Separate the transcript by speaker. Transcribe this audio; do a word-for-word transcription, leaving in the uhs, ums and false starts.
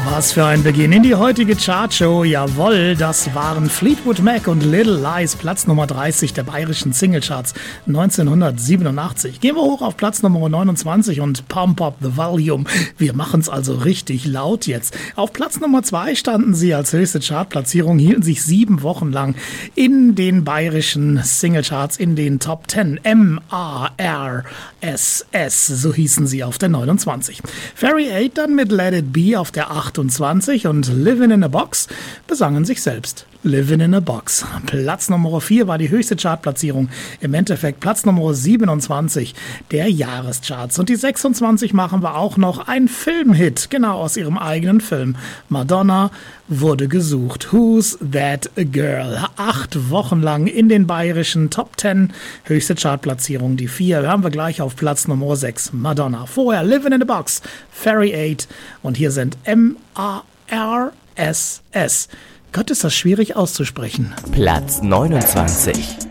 Speaker 1: Was für ein Beginn in die heutige Chartshow. Jawohl, das waren Fleetwood Mac und Little Lies, Platz Nummer dreißig der bayerischen Singlecharts neunzehnhundertsiebenundachtzig. Gehen wir hoch auf Platz Nummer neunundzwanzig und Pump Up the Volume. Wir machen es also richtig laut jetzt. Auf Platz Nummer zwei standen sie als höchste Chartplatzierung, hielten sich sieben Wochen lang in den bayerischen Singlecharts in den Top zehn. M A R S S, so hießen sie auf der neunundzwanzig. Fairy Eight dann mit Let It Be auf der achtundzwanzig und Living in a Box besangen sich selbst. Living in a Box. Platz Nummer vier war die höchste Chartplatzierung. Im Endeffekt Platz Nummer siebenundzwanzig der Jahrescharts. Und die sechsundzwanzig machen wir auch noch. Ein Filmhit, genau aus ihrem eigenen Film. Madonna wurde gesucht. Who's That Girl? Acht Wochen lang in den bayerischen Top zehn. Höchste Chartplatzierung. Die vier hören wir gleich auf Platz Nummer sechs. Madonna. Vorher Living in a Box. Fairy Eight. Und hier sind M A R S S. Gott, ist das schwierig auszusprechen.
Speaker 2: Platz neunundzwanzig.